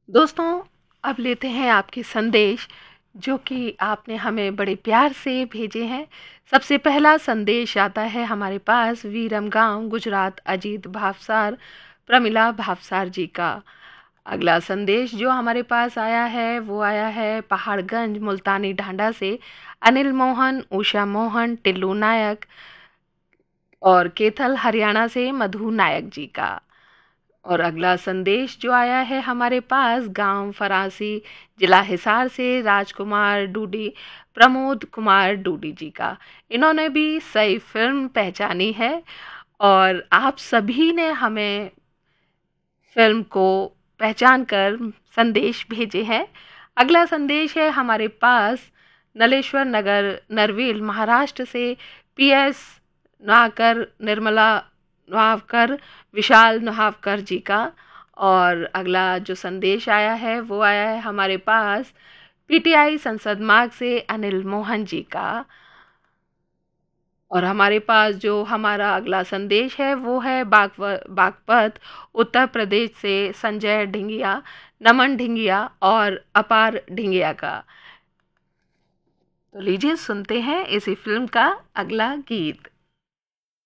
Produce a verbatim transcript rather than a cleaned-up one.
दोस्तों, अब लेते हैं आपके संदेश जो कि आपने हमें बड़े प्यार से भेजे हैं। सबसे पहला संदेश आता है हमारे पास वीरमगांव गुजरात अजीत भावसार प्रमिला भावसार जी का। अगला संदेश जो हमारे पास आया है वो आया है पहाड़गंज मुल्तानी ढांडा से अनिल मोहन, उषा मोहन, टिल्लू नायक और केथल हरियाणा से मधु नायक जी का। और अगला संदेश जो आया है हमारे पास गांव फरासी जिला हिसार से राजकुमार डूडी प्रमोद कुमार डूडी जी का। इन्होंने भी सही फिल्म पहचानी है और आप सभी ने हमें फिल्म को पहचान कर संदेश भेजे हैं। अगला संदेश है हमारे पास नलेश्वर नगर नरवील महाराष्ट्र से पीएस नाकर निर्मला नुहावकर विशाल नुहावकर जी का। और अगला जो संदेश आया है वो आया है हमारे पास पीटीआई संसद मार्ग से अनिल मोहन जी का। और हमारे पास जो हमारा अगला संदेश है वो है बागव बागपत उत्तर प्रदेश से संजय ढिंगिया, नमन ढिंगिया और अपार ढिंगिया का। तो लीजिए सुनते हैं इसी फिल्म का अगला गीत।